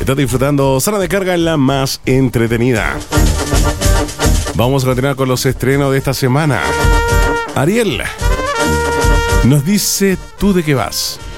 Estás disfrutando Zona de Carga, en la más entretenida. Vamos a continuar con los estrenos de esta semana. Ariel nos dice: ¿tú de qué vas?